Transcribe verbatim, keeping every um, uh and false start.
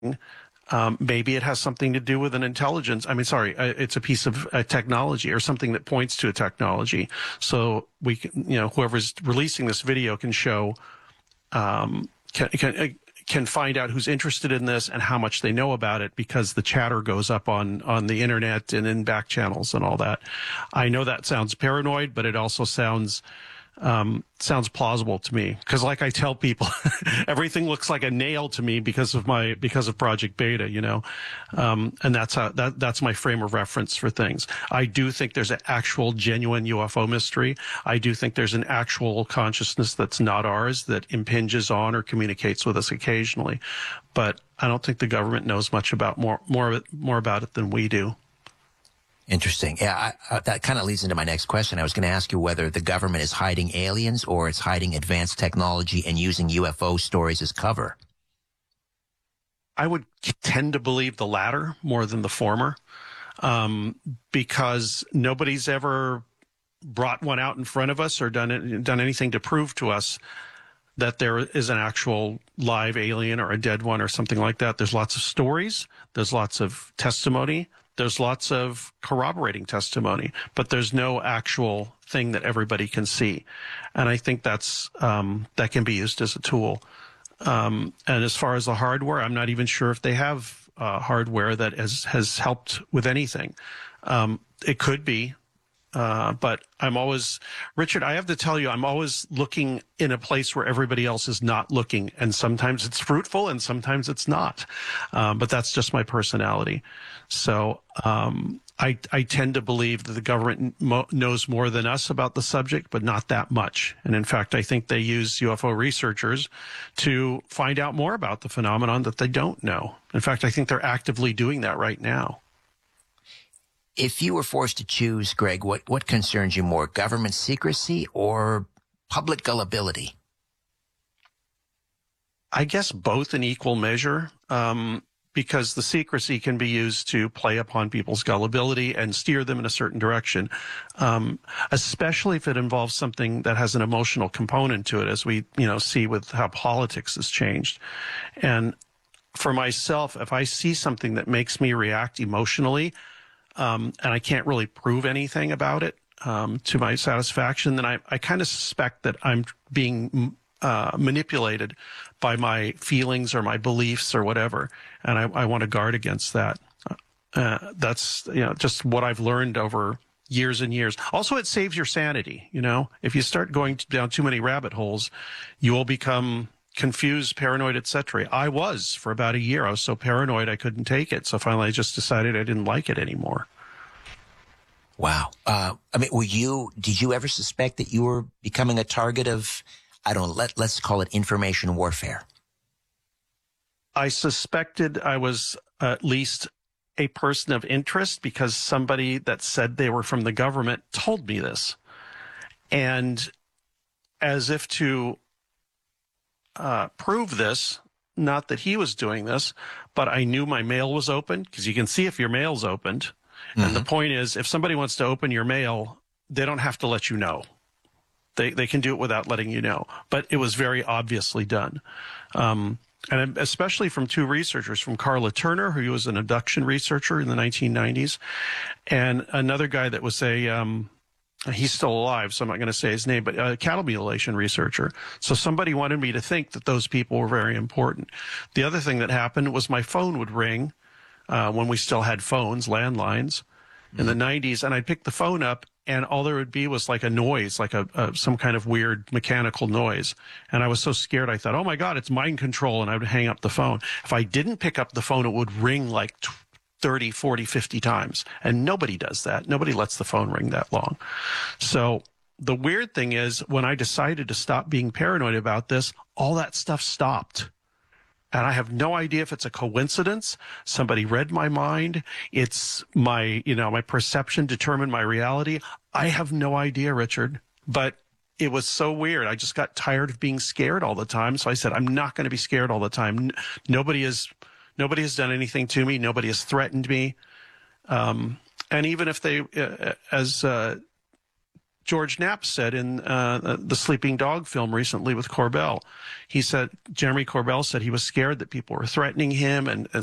Um, maybe it has something to do with an intelligence. I mean, sorry, uh, it's a piece of uh, technology or something that points to a technology. So we can, you know, whoever's releasing this video can show, um, can, can, uh, can find out who's interested in this and how much they know about it, because the chatter goes up on, on the internet and in back channels and all that. I know that sounds paranoid, but it also sounds, um, sounds plausible to me. Cause like I tell people, everything looks like a nail to me because of my, because of Project Beta, you know? Um, and that's how, that, that's my frame of reference for things. I do think there's an actual genuine U F O mystery. I do think there's an actual consciousness that's not ours that impinges on or communicates with us occasionally. But I don't think the government knows much about more, more of it, more about it than we do. Interesting. Yeah, I, I, that kind of leads into my next question. I was going to ask you whether the government is hiding aliens or it's hiding advanced technology and using U F O stories as cover. I would tend to believe the latter more than the former, um, because nobody's ever brought one out in front of us or done done anything to prove to us that there is an actual live alien or a dead one or something like that. There's lots of stories. There's lots of testimony. There's lots of corroborating testimony, but there's no actual thing that everybody can see. And I think that's, um, that can be used as a tool. Um, and as far as the hardware, I'm not even sure if they have, uh, hardware that has, has helped with anything. Um, it could be, uh, but I'm always, Richard, I have to tell you, I'm always looking in a place where everybody else is not looking. And sometimes it's fruitful and sometimes it's not. Um, but that's just my personality. So, um, I, I tend to believe that the government mo knows more than us about the subject, but not that much. And in fact, I think they use U F O researchers to find out more about the phenomenon that they don't know. In fact, I think they're actively doing that right now. If you were forced to choose, Greg, what, what concerns you more, government secrecy or public gullibility? I guess both in equal measure. Um, because the secrecy can be used to play upon people's gullibility and steer them in a certain direction, um, especially if it involves something that has an emotional component to it, as we, you know, see with how politics has changed. And for myself, if I see something that makes me react emotionally, um, and I can't really prove anything about it um, to my satisfaction, then I, I kind of suspect that I'm being uh, manipulated by my feelings or my beliefs or whatever. And I, I want to guard against that. Uh, that's, you know, just what I've learned over years and years. Also, it saves your sanity. You know, if you start going down too many rabbit holes, you will become confused, paranoid, et cetera. I was for about a year. I was so paranoid I couldn't take it. So finally, I just decided I didn't like it anymore. Wow. Uh, I mean, were you, did you ever suspect that you were becoming a target of, I don't know, let, let's call it information warfare? I suspected I was at least a person of interest because somebody that said they were from the government told me this. And as if to uh, prove this, not that he was doing this, but I knew my mail was open, because you can see if your mail's opened. Mm-hmm. And the point is, if somebody wants to open your mail, they don't have to let you know. They, they can do it without letting you know. But it was very obviously done. Um, and especially from two researchers, from Carla Turner, who was an abduction researcher in the nineteen nineties, and another guy that was a, um, he's still alive, so I'm not going to say his name, but a cattle mutilation researcher. So somebody wanted me to think that those people were very important. The other thing that happened was my phone would ring uh, when we still had phones, landlines, in the nineties, and I'd pick the phone up, and all there would be was like a noise, like a, a some kind of weird mechanical noise. And I was so scared, I thought, oh my God, it's mind control, and I would hang up the phone. If I didn't pick up the phone, it would ring like thirty, forty, fifty times. And nobody does that. Nobody lets the phone ring that long. So the weird thing is, when I decided to stop being paranoid about this, all that stuff stopped. And I have no idea if it's a coincidence. Somebody read my mind. It's my, you know, my perception determined my reality. I have no idea, Richard. But it was so weird. I just got tired of being scared all the time. So I said, I'm not going to be scared all the time. Nobody is, nobody has done anything to me. Nobody has threatened me. Um, and even if they, uh, as uh, George Knapp said in uh, the Sleeping Dog film recently with Corbell. He said, Jeremy Corbell said he was scared that people were threatening him and, and